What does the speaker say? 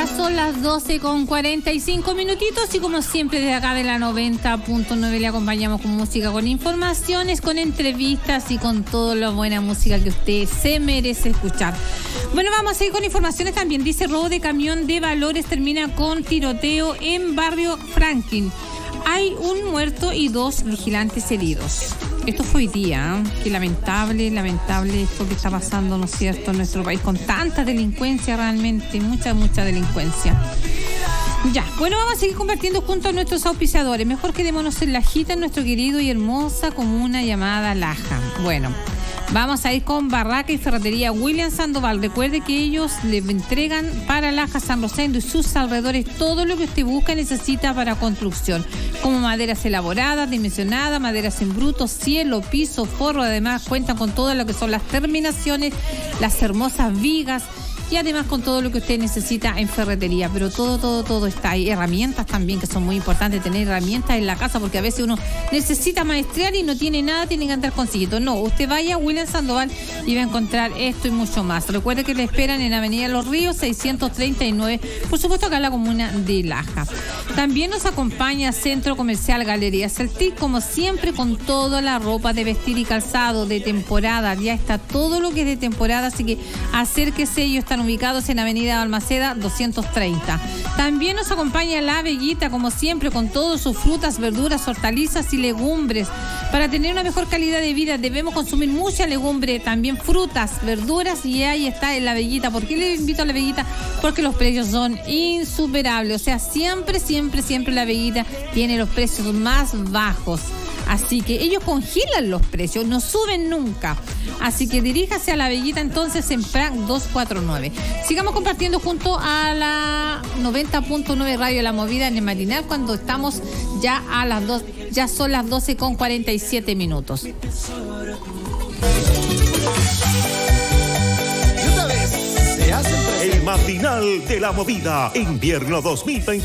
Ya son las 12:45 minutitos y como siempre desde acá de la 90.9 le acompañamos con música, con informaciones, con entrevistas y con toda la buena música que usted se merece escuchar. Bueno, vamos a seguir con informaciones también. Dice: robo de camión de valores termina con tiroteo en barrio Franklin. Hay un muerto y 2 vigilantes heridos. Esto fue hoy día, ¿eh? Qué lamentable esto que está pasando, ¿no es cierto?, en nuestro país, con tanta delincuencia realmente, mucha delincuencia. Ya, bueno, vamos a seguir compartiendo junto a nuestros auspiciadores. Mejor quedémonos en Lajita, en nuestro querido y hermosa comuna llamada Laja. Bueno, vamos a ir con Barraca y Ferretería William Sandoval. Recuerde que ellos le entregan para Laja, San Rosendo y sus alrededores todo lo que usted busca y necesita para construcción, como maderas elaboradas, dimensionadas, maderas en bruto, cielo, piso, forro. Además cuentan con todo lo que son las terminaciones, las hermosas vigas y además con todo lo que usted necesita en ferretería. Pero todo está ahí. Herramientas también, que son muy importantes, tener herramientas en la casa, porque a veces uno necesita maestrear y no tiene nada, tiene que andar consiguiendo. No, usted vaya a William Sandoval y va a encontrar esto y mucho más. Recuerde que le esperan en Avenida Los Ríos 639, por supuesto acá en la comuna de Laja. También nos acompaña Centro Comercial Galería Celtic, como siempre, con toda la ropa de vestir y calzado de temporada. Ya está todo lo que es de temporada, así que acérquese. Ellos están ubicados en Avenida Balmaceda 230. También nos acompaña La Veguita, como siempre, con todas sus frutas, verduras, hortalizas y legumbres. Para tener una mejor calidad de vida debemos consumir mucha legumbre, también frutas, verduras, y ahí está en La Veguita. ¿Por qué le invito a La Veguita? Porque los precios son insuperables. O sea, siempre La Veguita tiene los precios más bajos. Así que ellos congelan los precios, no suben nunca. Así que diríjase a La Veguita entonces en Prat 249. Sigamos compartiendo junto a la 90.9 Radio La Movida en el matinal, cuando estamos ya a las 2, ya son las 12:47 minutos. El matinal de La Movida, invierno 2020.